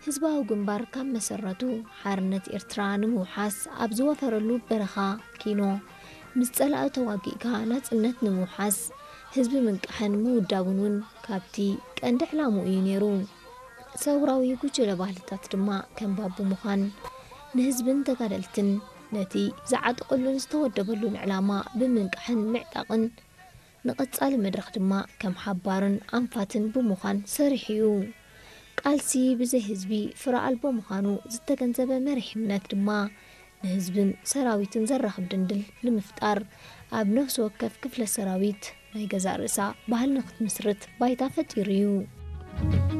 ህዝባዊ ግንባር ካብ መሰረቱ ሓርነት ኤርትራ ንምውሓስ ኣብ ዝወፈረሉ በረኻ ኪኖ ምስ ጸላኢ ተዋጊእካ ናጽነት ንምውሓስ ህዝቢ ምንቅሕን ምውዳቡን እውን ካብቲ ቀንዲ ዕላሙ እዩ ነይሩ። ሰውራዊ ጉጅለ ባህልታት ድማ ከም ባቡ ምዃን ንህዝብን ተጋደልትን ነቲ ዝዓጥቕሉን ዝተወደበሉን ዕላማ ብምንቅሕን ምዕጣቕን ንቐጻሊ መድረኽ ድማ ከም ሓባርን ኣንፋትን ብምዃን ሰሪሕ እዩ። ቃልሲ ብዘይ ህዝቢ ፍረ ኣልቦ ምዃኑ ዝተገንዘበ መሪሕነት ድማ ንህዝብን ሰራዊትን ዘራኽብ ድንድል ንምፍጣር ኣብ ነፍሲ ወከፍ ክፍለ ሰራዊት ናይ ገዛ ርእሳ ባህሊ ንኽትምስርት ባይታ ፈጢሩ እዩ።